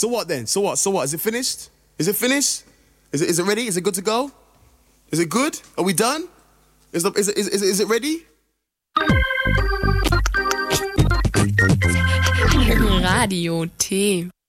So what then? So what? Is it finished? Is it finished? Is it ready? Is it good to go? Is it good? Are we done? Is it ready? Radio T.